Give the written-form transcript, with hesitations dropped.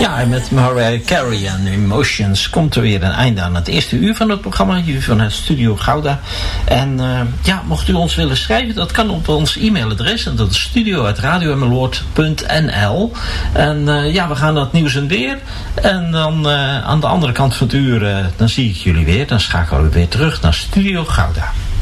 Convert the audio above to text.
Ja, en met Mariah Carey en Emotions komt er weer een einde aan het eerste uur van het programma, hier van het Studio Gouda. En mocht u ons willen schrijven, dat kan op ons e-mailadres, en dat is studio@radioemmeloord.nl. En we gaan naar het nieuws en weer. En dan aan de andere kant van het uur, dan zie ik jullie weer. Dan schakelen we weer terug naar Studio Gouda.